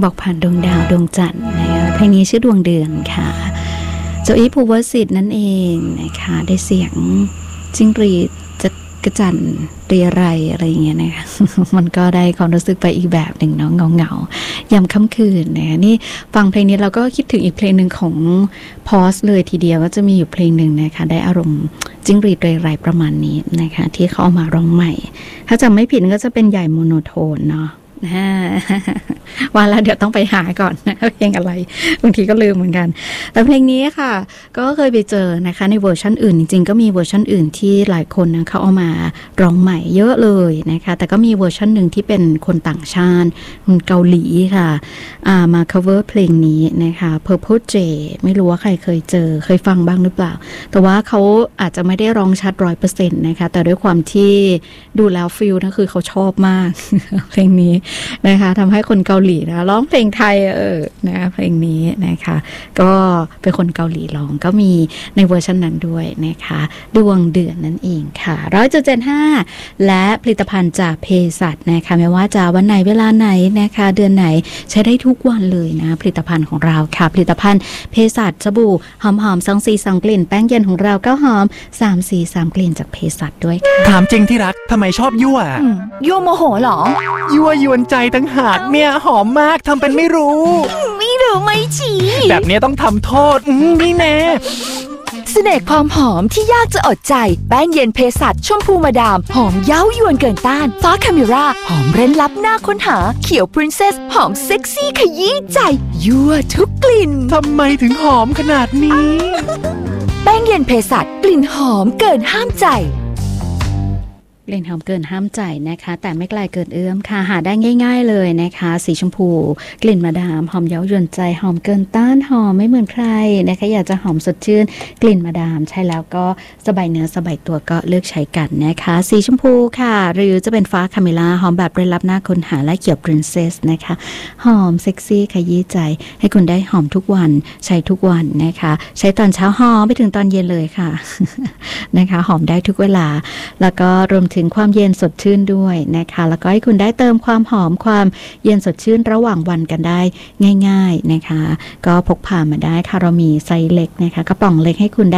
บอกผ่านดวงดาวดวงจันทร์นะคะเพลงนี้ชื่อดวงเดือนค่ะโจอี้ภูวสิทธิ์นั่นเองนะคะได้เสียงจิ้งหรีดจักจั่นเรียไรอะไรอย่างเงี้ยนะคะ มันก็ได้ความรู้สึกไปอีกแบบหนึ่งเนาะเงายามค่ำคืนนะคะนี่ฟังเพลงนี้เราก็คิดถึงอีกเพลงหนึ่งของพอสเลยทีเดียวก็จะมีอยู่เพลงหนึ่งนะคะได้อารมณ์จิ้งหรีดเรียไรประมาณนี้นะคะที่เขาเอามาร้องใหม่ถ้าจำไม่ผิดก็จะเป็นใหญ่โมโนโทนเนาะว่าแล้วเดี๋ยวต้องไปหาก่อนนะเพลงอะไรบางทีก็ลืมเหมือนกันแต่เพลงนี้ค่ะก็เคยไปเจอนะคะในเวอร์ชันอื่นจริงๆก็มีเวอร์ชันอื่นที่หลายคนนะเขาเอามาร้องใหม่เยอะเลยนะคะแต่ก็มีเวอร์ชันหนึ่งที่เป็นคนต่างชาติคนเกาหลีค่ะมา cover เพลงนี้นะคะ Purple Jay ไม่รู้ว่าใครเคยเจอเคยฟังบ้างหรือเปล่าแต่ว่าเขาอาจจะไม่ได้ร้องชัด 100% นะคะแต่ด้วยความที่ดูแล้วฟีลนะคือเขาชอบมาก เพลงนี้นะคะทำให้คนเกาหลีนะร้องเพลงไทยนะเพลงนี้นะคะก็เป็นคนเกาหลีร้องก็มีในเวอร์ชันนั้นด้วยนะคะดวงเดือนนั่นเองค่ะ100.75และผลิตภัณฑ์จากเภสัชนะคะไม่ว่าจะวันไหนเวลาไหนนะคะเดือนไหนใช้ได้ทุกวันเลยนะผลิตภัณฑ์ของเราค่ะผลิตภัณฑ์เภสัชสบู่หอมๆ2 สี2กลิ่นแป้งเย็นของเราก็หอม3 สี3กลิ่นจากเภสัชด้วยค่ะถามจริงที่รักทำไมชอบยั่วยั่วโมโหเหรอยั่วยวนใจตั้งหากเนี่ยหอมมากทำเป็นไม่รู้ไม่ฉี่แบบนี้ต้องทำโทษนี่แน่เสน่ห์ความหอมที่ยากจะอดใจแป้งเย็นเภสัชชมพูมาดามหอมเย้ายวนเกินต้านฟ้าคาเมราหอมเร้นลับน่าค้นหาเขียวพรินเซสหอมเซ็กซี่ขยี้ใจยั่วทุกกลิ่นทำไมถึงหอมขนาดนี้แป้งเย็นเภสัชกลิ่นหอมเกินห้ามใจกลิ่นหอมเกินห้ามใจนะคะแต่ไม่ไกลเกินเอื้อมค่ะหาได้ง่ายๆเลยนะคะสีชมพูกลิ่นมาดามหอมเย้ายวนใจหอมเกินต้านหอมไม่เหมือนใครนะคะอยากจะหอมสดชื่นกลิ่นมาดามใช่แล้วก็สบายเนื้อสบายตัวก็เลือกใช้กันนะคะสีชมพูค่ะหรือจะเป็นฟ้าคาเมล่าหอมแบบเร้นลับหน้าค้นหาและเขียวพรินเซสนะคะหอมเซ็กซี่ขยี้ใจให้คุณได้หอมทุกวันใช้ทุกวันนะคะใช้ตอนเช้าหอมไปถึงตอนเย็นเลยค่ะ นะคะหอมได้ทุกเวลาแล้วก็รวมถึงความเย็นสดชื่นด้วยนะคะแล้วก็ให้คุณได้เติมความหอมความเย็นสดชื่นระหว่างวันกันได้ง่ายๆนะคะก็พกพามาได้ค่ะเรามีไซส์เล็กนะคะกระป๋องเล็กให้คุณได้